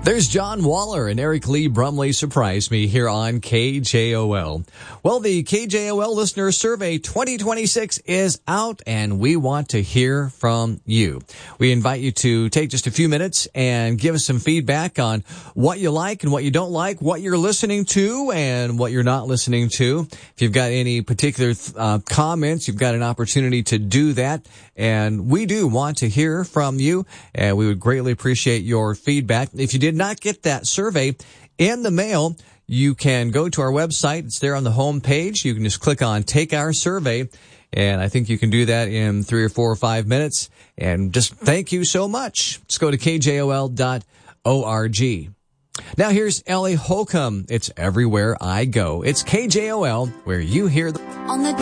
There's John Waller and Eric Lee Brumley surprised me here on KJOL. Well, the KJOL Listener Survey 2026 is out, and we want to hear from you. We invite you to take just a few minutes and give us some feedback on what you like and what you don't like, what you're listening to and what you're not listening to. If you've got any particular comments, you've got an opportunity to do that. And we do want to hear from you, and we would greatly appreciate your feedback. If you did not get that survey in the mail, you can go to our website. It's there on the home page. You can just click on Take Our Survey, and I think you can do that in 3 or 4 or 5 minutes. And just thank you so much. Let's go to kjol.org. Now here's Ellie Holcomb. It's Everywhere I Go. It's KJOL, where you hear the... On the